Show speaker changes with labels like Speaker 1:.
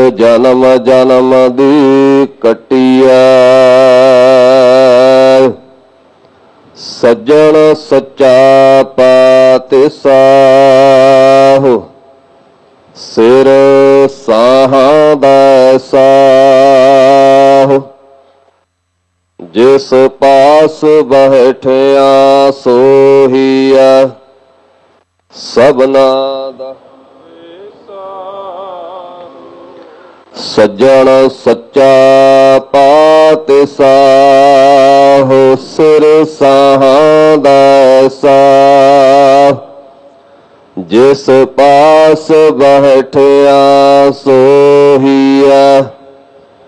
Speaker 1: ਜਨਮ ਜਨਮ ਦੀ ਕਟਿਆ। ਸੱਜਣ ਸੱਚਾ ਪਾਤਿ ਸਾਹੁ, ਸਿਰ ਸਾਹਾਂ ਦਾ ਸਾਹੁ। ਜਿਸ ਪਾਸ ਬੈਠਿਆ ਸੋਹੀਆ, ਸਭਨਾ ਦਾ ਸੱਜਣ ਸੱਚਾ ਪਾਤਿ ਸਾਹੁ, ਸਿਰ ਸਾਹਾਂ ਦਾ ਸਾਹੁ। ਜਿਸ ਪਾਸ ਬੈਠਿਆ ਸੋਹੀਆ,